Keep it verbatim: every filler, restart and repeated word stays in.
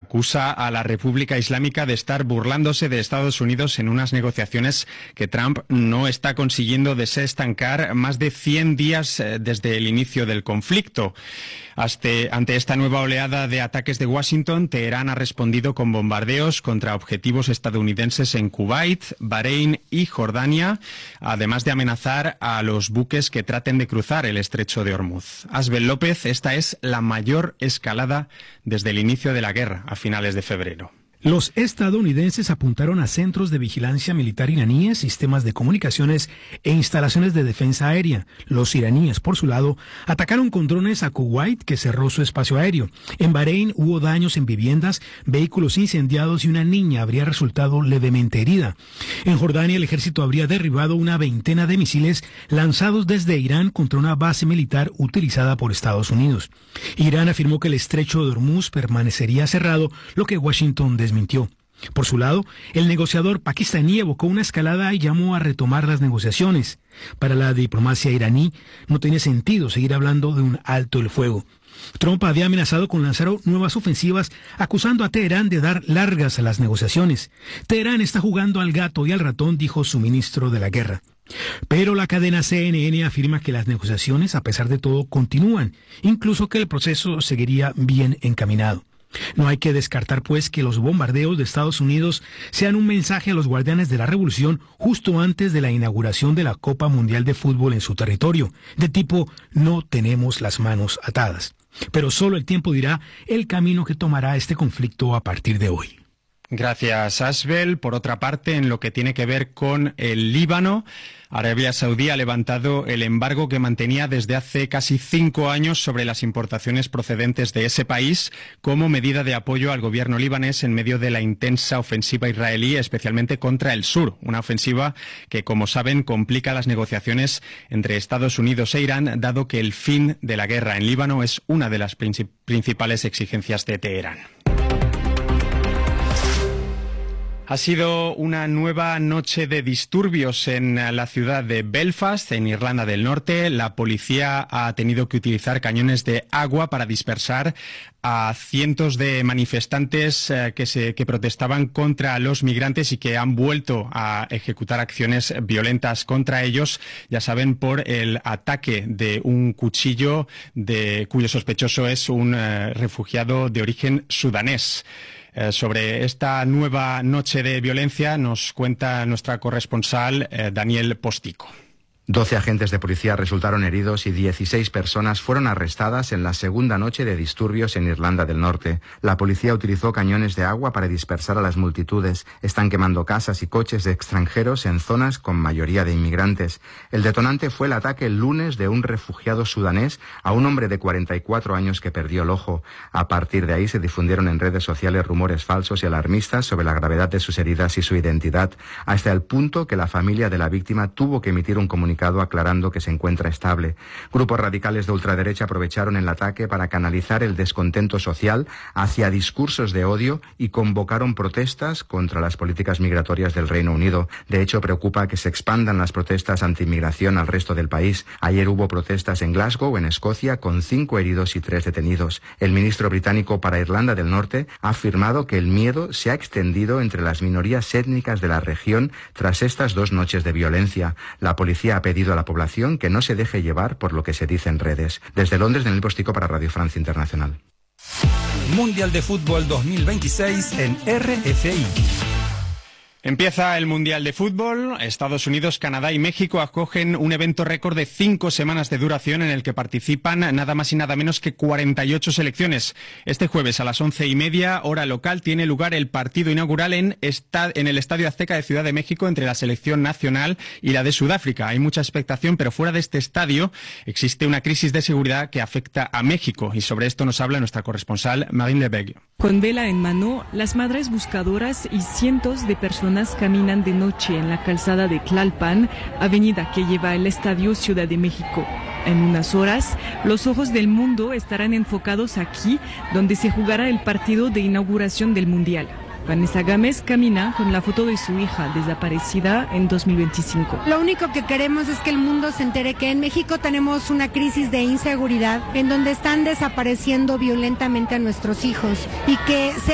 acusa a la República Islámica de estar burlándose de Estados Unidos en unas negociaciones que Trump no está consiguiendo desestancar más de cien días desde el inicio del conflicto. Hasta, ante esta nueva oleada de ataques de Washington, Teherán ha respondido con bombardeos contra objetivos estadounidenses en Kuwait, Bahrein y Jordania, además de amenazar a los buques que traten de cruzar el estrecho de Hormuz. Asbel López, esta es la mayor escalada desde el inicio de la guerra a finales de febrero. Los estadounidenses apuntaron a centros de vigilancia militar iraníes, sistemas de comunicaciones e instalaciones de defensa aérea. Los iraníes, por su lado, atacaron con drones a Kuwait, que cerró su espacio aéreo. En Bahrein hubo daños en viviendas, vehículos incendiados y una niña habría resultado levemente herida. En Jordania, el ejército habría derribado una veintena de misiles lanzados desde Irán contra una base militar utilizada por Estados Unidos. Irán afirmó que el estrecho de Hormuz permanecería cerrado, lo que Washington desmintió. Desmintió. Por su lado, el negociador pakistaní evocó una escalada y llamó a retomar las negociaciones. Para la diplomacia iraní, no tiene sentido seguir hablando de un alto el fuego. Trump había amenazado con lanzar nuevas ofensivas, acusando a Teherán de dar largas a las negociaciones. Teherán está jugando al gato y al ratón, dijo su ministro de la guerra. Pero la cadena C N N afirma que las negociaciones, a pesar de todo, continúan, incluso que el proceso seguiría bien encaminado. No hay que descartar, pues, que los bombardeos de Estados Unidos sean un mensaje a los guardianes de la revolución justo antes de la inauguración de la Copa Mundial de Fútbol en su territorio, de tipo no tenemos las manos atadas. Pero solo el tiempo dirá el camino que tomará este conflicto a partir de hoy. Gracias, Asbel. Por otra parte, en lo que tiene que ver con el Líbano, Arabia Saudí ha levantado el embargo que mantenía desde hace casi cinco años sobre las importaciones procedentes de ese país como medida de apoyo al gobierno libanés en medio de la intensa ofensiva israelí, especialmente contra el sur. Una ofensiva que, como saben, complica las negociaciones entre Estados Unidos e Irán, dado que el fin de la guerra en Líbano es una de las principales exigencias de Teherán. Ha sido una nueva noche de disturbios en la ciudad de Belfast, en Irlanda del Norte. La policía ha tenido que utilizar cañones de agua para dispersar a cientos de manifestantes eh, que, se, que protestaban contra los migrantes y que han vuelto a ejecutar acciones violentas contra ellos, ya saben, por el ataque de un cuchillo de, cuyo sospechoso es un eh, refugiado de origen sudanés. Eh, sobre esta nueva noche de violencia nos cuenta nuestra corresponsal eh, Daniel Postico. doce agentes de policía resultaron heridos y dieciséis personas fueron arrestadas en la segunda noche de disturbios en Irlanda del Norte. La policía utilizó cañones de agua para dispersar a las multitudes. Están quemando casas y coches de extranjeros en zonas con mayoría de inmigrantes. El detonante fue el ataque el lunes de un refugiado sudanés a un hombre de cuarenta y cuatro años que perdió el ojo. A partir de ahí se difundieron en redes sociales rumores falsos y alarmistas sobre la gravedad de sus heridas y su identidad, hasta el punto que la familia de la víctima tuvo que emitir un comunicado aclarando que se encuentra estable. Grupos radicales de ultraderecha aprovecharon el ataque para canalizar el descontento social hacia discursos de odio y convocaron protestas contra las políticas migratorias del Reino Unido. De hecho, preocupa que se expandan las protestas anti-inmigración al resto del país. Ayer hubo protestas en Glasgow, en Escocia, con cinco heridos y tres detenidos. El ministro británico para Irlanda del Norte ha afirmado que el miedo se ha extendido entre las minorías étnicas de la región tras estas dos noches de violencia. La policía ha pedido a la población que no se deje llevar por lo que se dice en redes. Desde Londres, Daniel Postico para Radio Francia Internacional. Mundial de Fútbol dos mil veintiséis en R F I. Empieza el Mundial de Fútbol. Estados Unidos, Canadá y México acogen un evento récord de cinco semanas de duración en el que participan nada más y nada menos que cuarenta y ocho selecciones. Este jueves a las once y media, hora local, tiene lugar el partido inaugural en, esta, en el Estadio Azteca de Ciudad de México entre la selección nacional y la de Sudáfrica. Hay mucha expectación, pero fuera de este estadio existe una crisis de seguridad que afecta a México. Y sobre esto nos habla nuestra corresponsal Marine Lebesgue. Con vela en mano, las madres buscadoras y cientos de personas caminan de noche en la calzada de Tlalpan, avenida que lleva al Estadio Ciudad de México. En unas horas, los ojos del mundo estarán enfocados aquí, donde se jugará el partido de inauguración del Mundial. Vanessa Gámez camina con la foto de su hija desaparecida en dos mil veinticinco. Lo único que queremos es que el mundo se entere que en México tenemos una crisis de inseguridad en donde están desapareciendo violentamente a nuestros hijos y que se